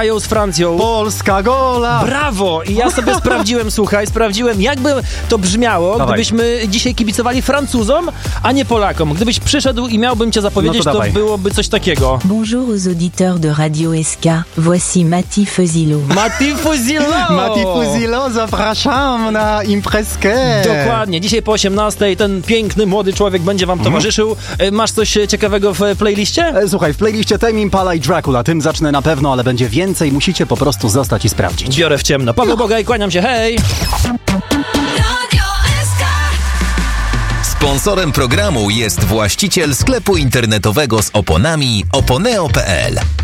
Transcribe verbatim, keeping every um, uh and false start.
z Francją. Polska gola! Brawo! I ja sobie sprawdziłem, słuchaj, sprawdziłem, jakby to brzmiało, dawaj. Gdybyśmy dzisiaj kibicowali Francuzom, a nie Polakom. Gdybyś przyszedł i miałbym cię zapowiedzieć, no to, to byłoby coś takiego. Bonjour aux auditeurs de Radio S K. Voici Mati Fuzilo. Mati Fuzilo! Mati Fuzilo, zapraszam na imprezkę! Dokładnie. Dzisiaj po osiemnastej ten piękny, młody człowiek będzie wam towarzyszył. E, Masz coś ciekawego w playliście? E, Słuchaj, w playliście Tame Impala i Dracula. Tym zacznę na pewno, ale będzie więcej. Musicie po prostu zostać i sprawdzić. Biorę w ciemno. Paweł Bogaj, kłaniam się, hej! Sponsorem programu jest właściciel sklepu internetowego z oponami oponeo kropka p l.